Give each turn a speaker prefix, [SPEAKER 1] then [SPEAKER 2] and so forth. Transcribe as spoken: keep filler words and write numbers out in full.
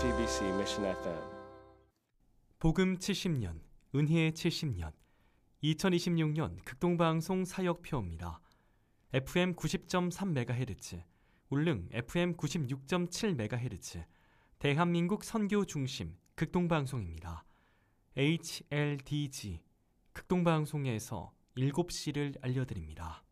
[SPEAKER 1] 씨비씨 Mission 에프엠.
[SPEAKER 2] 복음 칠십 년, 은혜 칠십 년, 이천이십육 년 극동방송 사역표입니다. 에프엠 구십 점 삼 메가헤르츠, 울릉 에프엠 구십육 점 칠 메가헤르츠, 대한민국 선교 중심 극동방송입니다. 에이치엘디지 극동방송에서 일곱 시를 알려드립니다.